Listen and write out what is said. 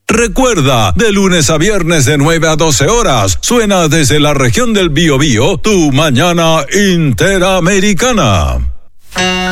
Recuerda, de lunes a viernes de 9 a 12 horas, suena desde la región del Biobío, tu mañana interamericana.